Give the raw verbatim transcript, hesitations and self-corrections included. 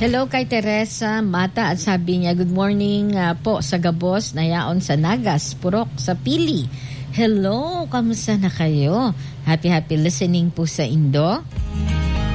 Hello kay Teresa Mata at sabi niya, good morning uh, po sa Gabos, nayaon sa Nagas, Purok, sa Pili. Hello, kamusta na kayo? Happy happy listening po sa Indo.